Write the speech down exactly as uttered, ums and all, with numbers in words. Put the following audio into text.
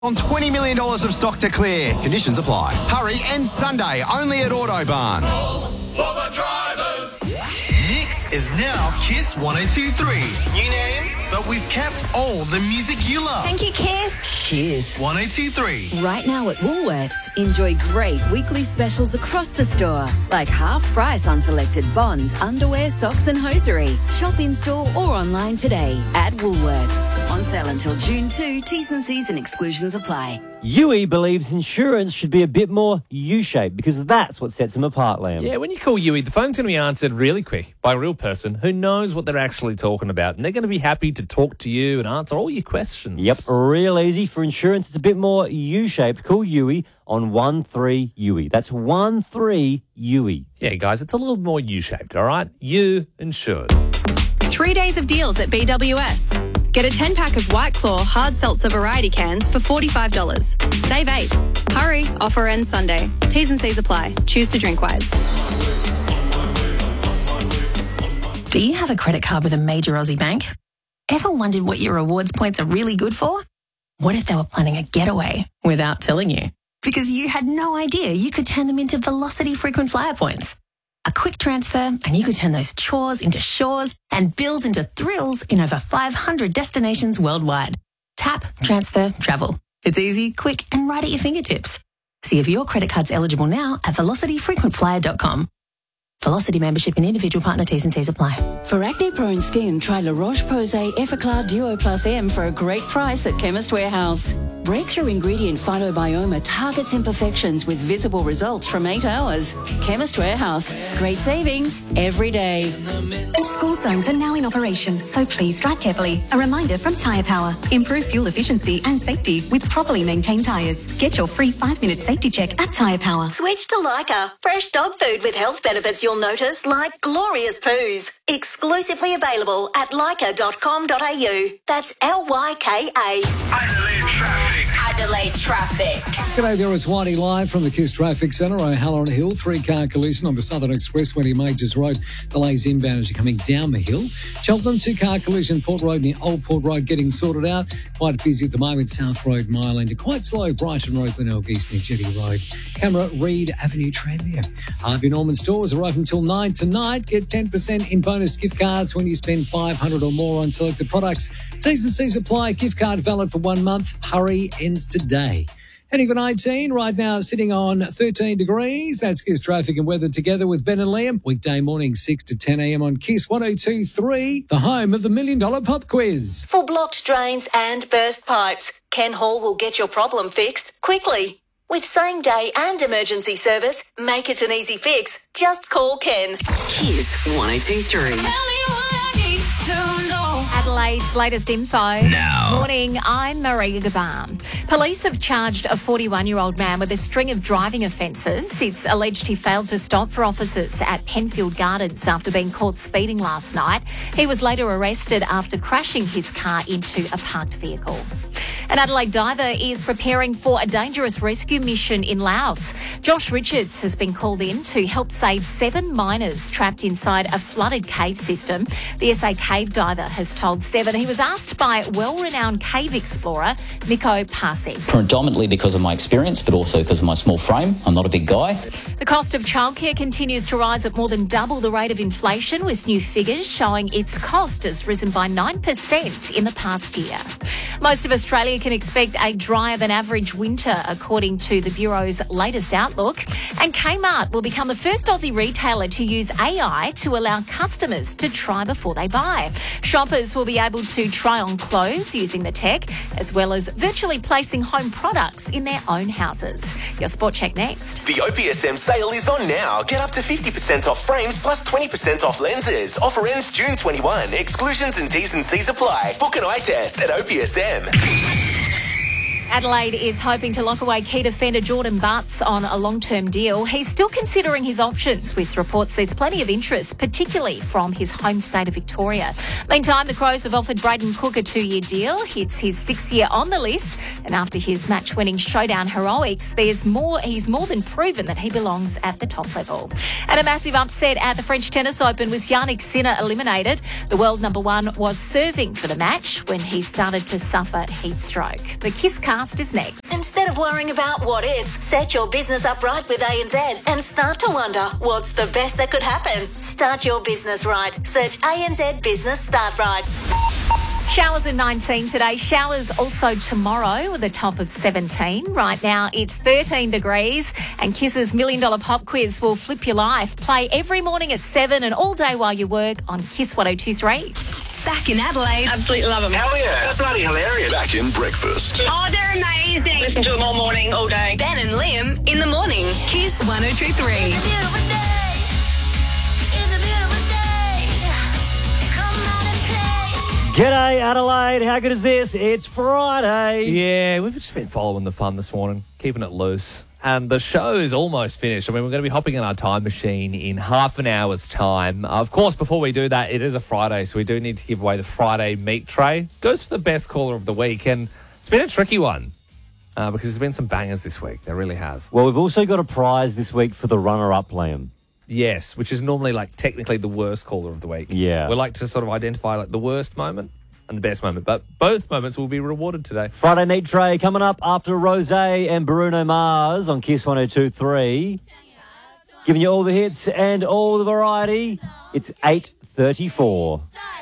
On twenty million dollars of stock to clear. Conditions apply. Hurry, and Sunday only at Autobahn. For the drivers. Nix is now Kiss one oh two three. New name, but we've kept all the music you love. Thank you, Kiss. Kiss one oh two three. Right now at Woolworths, enjoy great weekly specials across the store, like half price on selected bonds, underwear, socks and hosiery. Shop in-store or online today at Woolworths. On sale until June second, T's and C's and exclusions apply. U E believes insurance should be a bit more U-shaped because that's what sets them apart, Liam. Yeah, when you call U E, the phone's going to be answered really quick by a real person who knows what they're actually talking about, and they're going to be happy to talk to you and answer all your questions. Yep, real easy. For insurance, it's a bit more U-shaped. Call U E on one three U E. That's one three U E. Yeah, guys, it's a little more U-shaped, all right? You insured. Three days of deals at B W S. Get a ten-pack of White Claw hard seltzer variety cans for forty-five dollars. Save eight. Hurry, offer ends Sunday. T's and C's apply. Choose to drink wise. Do you have a credit card with a major Aussie bank? Ever wondered what your rewards points are really good for? What if they were planning a getaway without telling you? Because you had no idea you could turn them into Velocity frequent flyer points. A quick transfer and you could turn those chores into shores and bills into thrills in over five hundred destinations worldwide. Tap, transfer, travel. It's easy, quick and right at your fingertips. See if your credit card's eligible now at velocity frequent flyer dot com. Velocity membership and individual partner T's and C's apply. For acne-prone skin, try La Roche-Posay Effaclar Duo Plus M for a great price at Chemist Warehouse. Breakthrough ingredient Phytobioma targets imperfections with visible results from eight hours. Chemist Warehouse. Great savings every day. School zones are now in operation, so please drive carefully. A reminder from Tyre Power. Improve fuel efficiency and safety with properly maintained tyres. Get your free five-minute safety check at Tyre Power. Switch to Lyca. Fresh dog food with health benefits you'll notice, like glorious poos. Exclusively available at lyca dot com dot a u. That's L Y K A. Adelaide traffic. Adelaide traffic. G'day there, it's Whitey live from the Kiss Traffic Centre. O'Halloran Hill, three-car collision on the Southern Expressway near Majors Road. Delays inbound as you're coming down the hill. Cheltenham, two-car collision, Port Road near Old Port Road getting sorted out. Quite busy at the moment, South Road, Mile End. Quite slow, Brighton Road, Glenelg East near Jetty Road. Camera, Reed Avenue, Tranmere. Harvey Norman stores are open until nine tonight. Get ten percent in bonus gift cards when you spend five hundred dollars or more on selected products. T's and C's apply. Gift card valid for one month. Hurry ends today. Heading for nineteen, right now sitting on thirteen degrees. That's Kiss Traffic and Weather together with Ben and Liam. Weekday morning, six to ten a.m. on Kiss one oh two three, the home of the Million Dollar Pop Quiz. For blocked drains and burst pipes, Ken Hall will get your problem fixed quickly. With same-day and emergency service, make it an easy fix. Just call Ken. Kiss one oh two three. Adelaide's latest info. Now. Morning, I'm Maria Gaban. Police have charged a forty-one-year-old man with a string of driving offences. It's alleged he failed to stop for officers at Penfield Gardens after being caught speeding last night. He was later arrested after crashing his car into a parked vehicle. An Adelaide diver is preparing for a dangerous rescue mission in Laos. Josh Richards has been called in to help save seven miners trapped inside a flooded cave system. The S A cave diver has told Seven he was asked by well-renowned cave explorer Miko Pasi. Predominantly because of my experience, but also because of my small frame. I'm not a big guy. The cost of childcare continues to rise at more than double the rate of inflation, with new figures showing its cost has risen by nine percent in the past year. Most of Australia can expect a drier than average winter, according to the Bureau's latest outlook. And Kmart will become the first Aussie retailer to use A I to allow customers to try before they buy. Shoppers will be able to try on clothes using the tech, as well as virtually placing home products in their own houses. Your Sport Check next. The O P S M sale is on now. Get up to fifty percent off frames plus twenty percent off lenses. Offer ends June twenty-first. Exclusions and T's and C's apply. Book an eye test at O P S M. Adelaide is hoping to lock away key defender Jordan Butts on a long-term deal. He's still considering his options, with reports there's plenty of interest, particularly from his home state of Victoria. Meantime, the Crows have offered Braden Cook a two-year deal. It's his sixth year on the list, and after his match-winning showdown heroics, there's more. He's more than proven that he belongs at the top level. And a massive upset at the French Tennis Open with Jannik Sinner eliminated. The world number one was serving for the match when he started to suffer heat stroke. The Kiss card Fast is next. Instead of worrying about what ifs, set your business up right with A N Z and start to wonder what's the best that could happen. Start your business right. Search A N Z Business Start Right. Showers at nineteen today. Showers also tomorrow with a top of seventeen. Right now it's thirteen degrees, and Kiss's Million Dollar Pop Quiz will flip your life. Play every morning at seven and all day while you work on Kiss one oh two three. Back in Adelaide. Absolutely love them. Hell yeah. They're bloody hilarious. Back in breakfast. Oh, they're amazing. Listen to them all morning, all day. Ben and Liam in the morning. Kiss one oh two three. G'day, Adelaide. How good is this? It's Friday. Yeah, we've just been following the fun this morning, keeping it loose. And the show is almost finished. I mean, we're going to be hopping in our time machine in half an hour's time. Of course, before we do that, it is a Friday, so we do need to give away the Friday meat tray. Goes to the best caller of the week, and it's been a tricky one uh, because there's been some bangers this week. There really has. Well, we've also got a prize this week for the runner-up, Liam. Yes, which is normally like technically the worst caller of the week. Yeah. We like to sort of identify like the worst moment and the best moment, but both moments will be rewarded today. Friday meat tray coming up after Rosé and Bruno Mars on Kiss one oh two three. Giving you all the hits and all the variety. It's eight thirty-four.